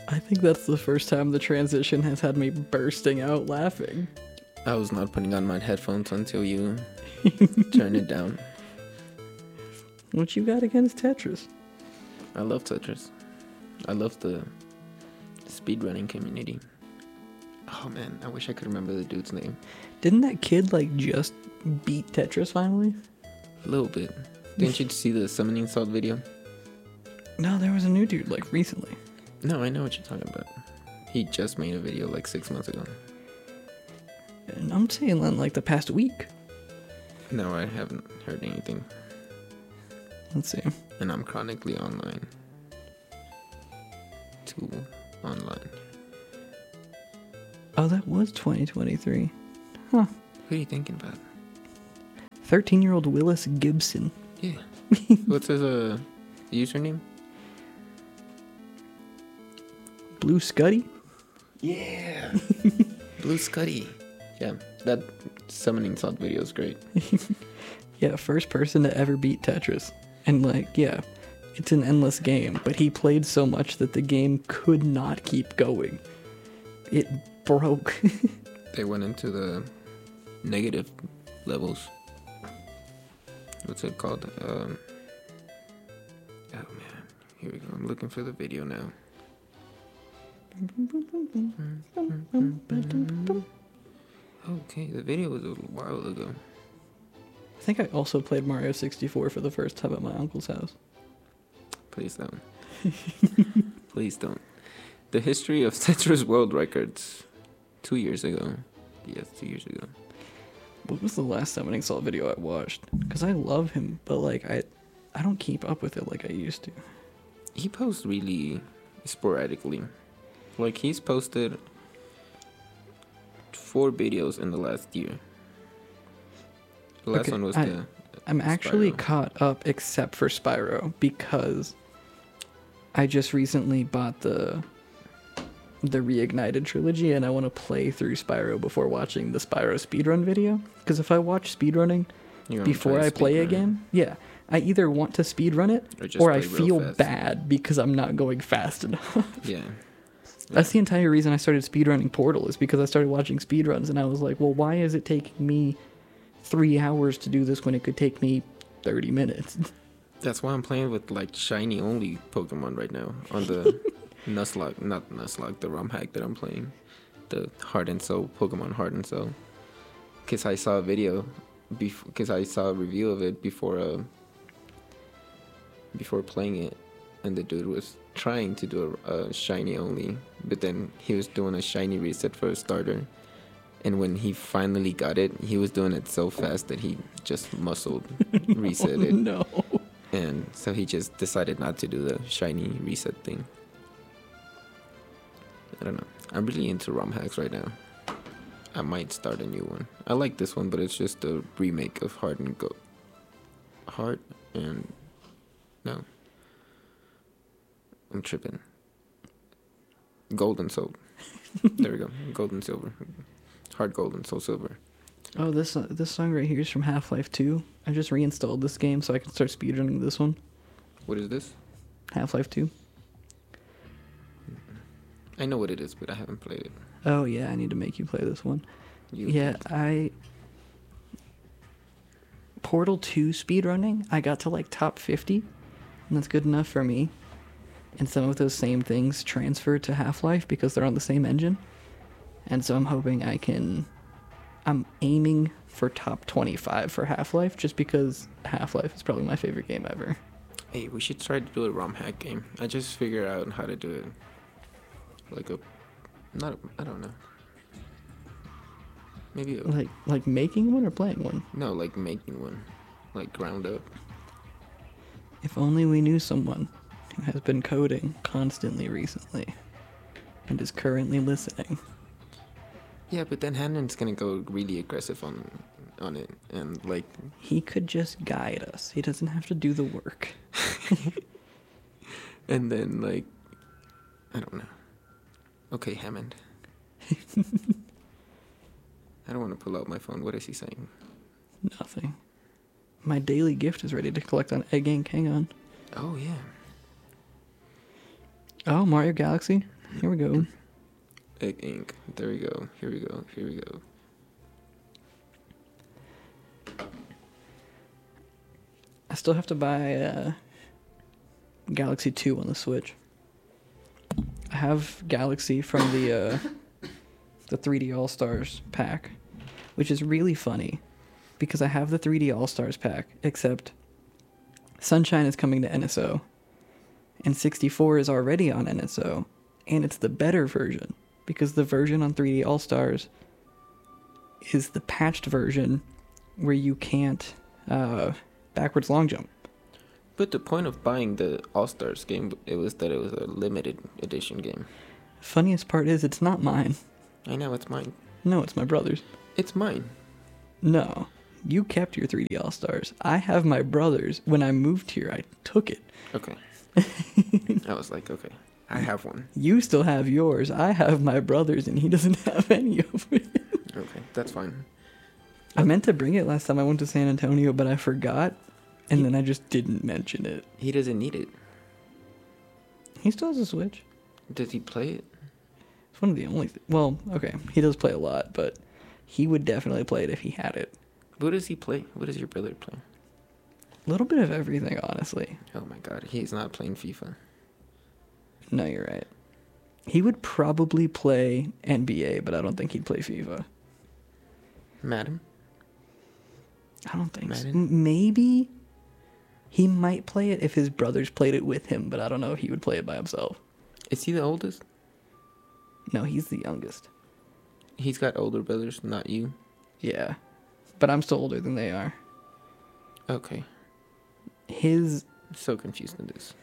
I think that's the first time the transition has had me bursting out laughing. I was not putting on my headphones until you turned it down. What you got against Tetris? I love Tetris. I love the speedrunning community. Oh man, I wish I could remember the dude's name. Didn't that kid just beat Tetris finally? A little bit. Didn't you see the summoning salt video? No, there was a new dude recently. No, I know what you're talking about. He just made a video 6 months ago. And I'm saying the past week. No, I haven't heard anything. Let's see. And I'm chronically online. 2 online. Oh, that was 2023. Huh. Who are you thinking about? 13-year-old Willis Gibson. Yeah. What's his username? Blue Scuddy? Yeah. Blue Scuddy. Yeah, that summoning salt video is great. Yeah, first person to ever beat Tetris. And it's an endless game, but he played so much that the game could not keep going. It broke. They went into the negative levels. What's it called? Oh man, here we go. I'm looking for the video now. Okay, the video was a while ago. I think I also played Mario 64 for the first time at my uncle's house. Please don't. Please don't. The history of Tetris World Records. 2 years ago. Yes, 2 years ago. What was the last Summoning Salt video I watched? Because I love him, but I don't keep up with it like I used to. He posts really sporadically. He's posted 4 videos in the last year. The last one was I'm actually Spyro. caught up except for Spyro because I just recently bought the Reignited trilogy and I want to play through Spyro before watching the Spyro speedrun video. Because if I watch speedrunning before I play a game, I either want to speedrun it or I feel bad because I'm not going fast enough. Yeah. That's the entire reason I started speedrunning Portal is because I started watching speedruns and I was like, well, why is it taking me 3 hours to do this when it could take me 30 minutes? That's why I'm playing with shiny only Pokemon right now on the Nuzlocke, not Nuzlocke, the ROM hack that I'm playing, the Heart and Soul, Pokemon Heart and Soul. Because I saw a video, because I saw a review of it before playing it, and the dude was trying to do a shiny only, but then he was doing a shiny reset for a starter. And when he finally got it, he was doing it so fast that he just muscled reset it. No. And so he just decided not to do the shiny reset thing. I don't know. I'm really into ROM hacks right now. I might start a new one. I like this one, but it's just a remake of Heart and no. I'm tripping. Gold and Soul. There we go. Gold and Silver. Heart Gold and Soul Silver. Oh, this song right here is from Half-Life 2. I just reinstalled this game so I can start speedrunning this one. What is this? Half-Life 2. I know what it is, but I haven't played it. Oh, yeah, I need to make you play this one. Portal 2 speedrunning, I got to like top 50, and that's good enough for me. And some of those same things transfer to Half-Life because they're on the same engine. And so I'm hoping I'm aiming for top 25 for Half-Life, just because Half-Life is probably my favorite game ever. Hey, we should try to do a ROM hack game. I just figured out how to do it. I don't know. Maybe like making one or playing one? No, like making one. Like ground up. If only we knew someone who has been coding constantly recently and is currently listening. Yeah, but then Hannon's gonna go really aggressive on it, and like... He could just guide us. He doesn't have to do the work. And then, like... I don't know. Okay, Hammond. I don't want to pull out my phone. What is he saying? Nothing. My daily gift is ready to collect on Egg Ink. Hang on. Oh, yeah. Oh, Mario Galaxy. Here we go. Egg ink. There we go. Here we go. Here we go. I still have to buy Galaxy 2 on the Switch. I have Galaxy from the 3D All-Stars pack, which is really funny because I have the 3D All-Stars pack, except Sunshine is coming to NSO, and 64 is already on NSO, and it's the better version because the version on 3D All-Stars is the patched version where you can't backwards long jump. But the point of buying the All-Stars game, it was that it was a limited edition game. Funniest part is it's not mine. I know, it's mine. No, it's my brother's. It's mine. No, you kept your 3D All-Stars. I have my brother's. When I moved here, I took it. Okay. I was like, okay, I have one. You still have yours. I have my brother's, and he doesn't have any of it. Okay, that's fine. I meant to bring it last time I went to San Antonio, but I forgot, and then I just didn't mention it. He doesn't need it. He still has a Switch. Does he play it? It's one of the only... Well, okay, he does play a lot, but he would definitely play it if he had it. What does he play? What does your brother play? A little bit of everything, honestly. Oh my god, he's not playing FIFA. No, you're right. He would probably play NBA, but I don't think he'd play FIFA. Madden? I don't think so. Madden? Maybe he might play it if his brothers played it with him, but I don't know if he would play it by himself. Is he the oldest? No, he's the youngest. He's got older brothers, not you? Yeah. But I'm still older than they are. Okay. His... I'm so confused in this.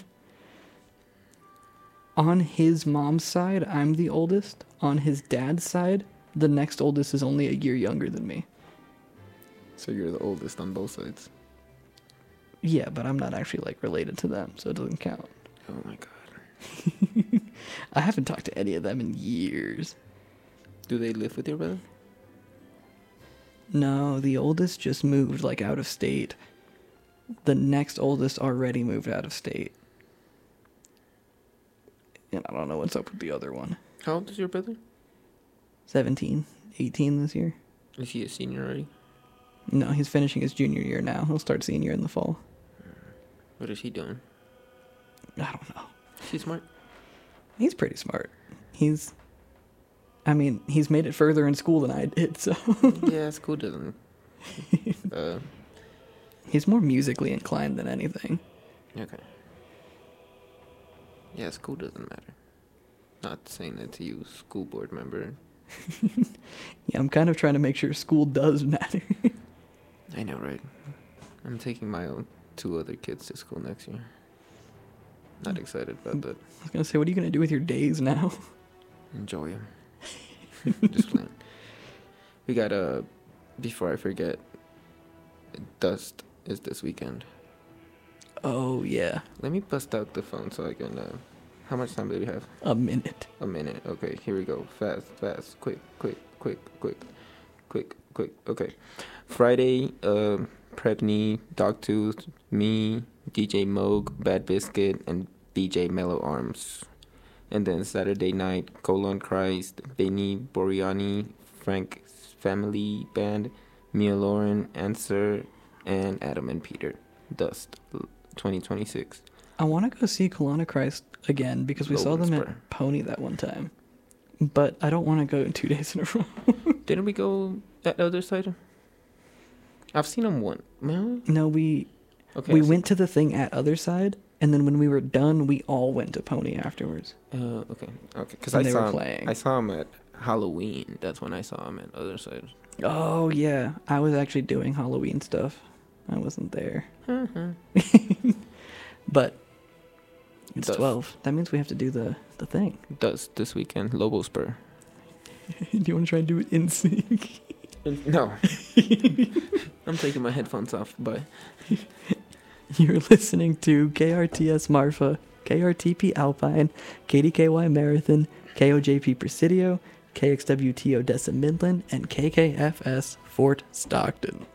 On his mom's side, I'm the oldest. On his dad's side, the next oldest is only a year younger than me. So you're the oldest on both sides? Yeah, but I'm not actually, like, related to them, so it doesn't count. Oh my god. I haven't talked to any of them in years. Do they live with your brother? No, the oldest just moved, like, out of state. The next oldest already moved out of state. And I don't know what's up with the other one. How old is your brother? 17, 18 this year. Is he a senior already? No, he's finishing his junior year now. He'll start senior in the fall. What is he doing? I don't know. Is he smart? He's pretty smart. He's made it further in school than I did, so... Yeah, school doesn't... He's more musically inclined than anything. Okay. Yeah, school doesn't matter. Not saying that to you, school board member. Yeah, I'm kind of trying to make sure school does matter. I know, right? I'm taking my own 2 other kids to school next year. Not excited about that. I was going to say, what are you going to do with your days now? Enjoy them. Just playing. We got, before I forget, Dust is this weekend. Oh, yeah. Let me bust out the phone so I can, how much time do we have? A minute. A minute. Okay, here we go. Fast, fast, quick. Okay. Friday, Prepney, Dogtooth, me, DJ Moog, Bad Biscuit, and BJ Mellow Arms. And then Saturday night, Colon Christ, Benny Boriani, Frank's Family Band, Mia Lauren, Answer, and Adam and Peter. Dust 2026. I want to go see Kelowna Christ again because we saw them at Pony that one time. But I don't want to go 2 days in a row. Didn't we go at the other side? I've seen them one. No, we went to the thing at other side, and then when we were done, we all went to Pony afterwards. Okay. Because I saw them at Halloween. That's when I saw them at other side. Oh yeah, I was actually doing Halloween stuff. I wasn't there. But it's 12. That means we have to do the thing. Dust this weekend. Lobo Spur. Do you want to try and do it in sync? No. I'm taking my headphones off. Bye. You're listening to KRTS Marfa, KRTP Alpine, KDKY Marathon, KOJP Presidio, KXWT Odessa Midland, and KKFS Fort Stockton.